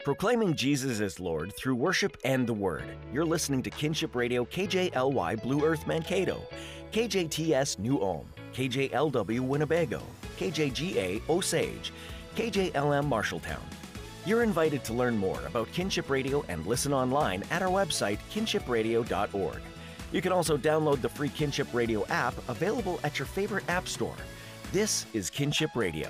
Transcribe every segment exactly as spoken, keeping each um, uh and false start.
Proclaiming Jesus as Lord through worship and the Word. You're listening to Kinship Radio K J L Y Blue Earth Mankato, K J T S New Ulm, K J L W Winnebago, K J G A Osage, K J L M Marshalltown. You're invited to learn more about Kinship Radio and listen online at our website, kinship radio dot org. You can also download the free Kinship Radio app available at your favorite app store. This is Kinship Radio.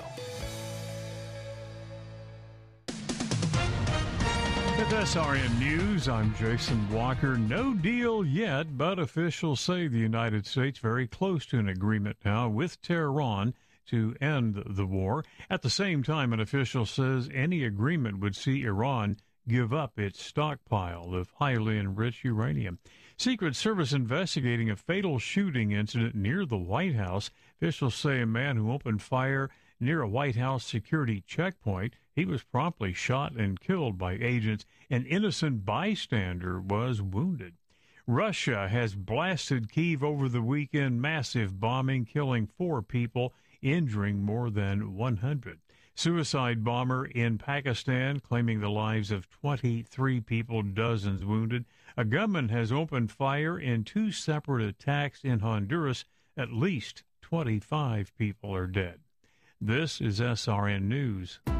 With S R N News, I'm Jason Walker. No deal yet, but officials say the United States very close to an agreement now with Tehran to end the war. At the same time, an official says any agreement would see Iran give up its stockpile of highly enriched uranium. Secret Service investigating a fatal shooting incident near the White House. Officials say a man who opened fire near a White House security checkpoint, he was promptly shot and killed by agents. An innocent bystander was wounded. Russia has blasted Kyiv over the weekend, massive bombing, killing four people, injuring more than one hundred. Suicide bomber in Pakistan claiming the lives of twenty-three people, dozens wounded. A gunman has opened fire in two separate attacks in Honduras. At least twenty-five people are dead. This is S R N News.